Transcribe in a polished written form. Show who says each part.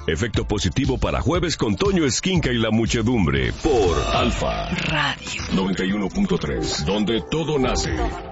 Speaker 1: Efecto positivo para jueves con Toño Esquinca y la muchedumbre por Alfa
Speaker 2: Radio
Speaker 1: 91.3, donde todo nace.